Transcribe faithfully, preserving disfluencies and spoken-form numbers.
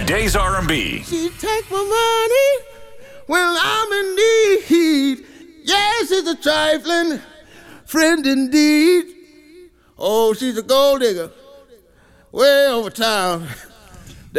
Today's R and B. She take my money when I'm in need. Yes, it's a trifling friend indeed. Oh, she's a gold digger way over town.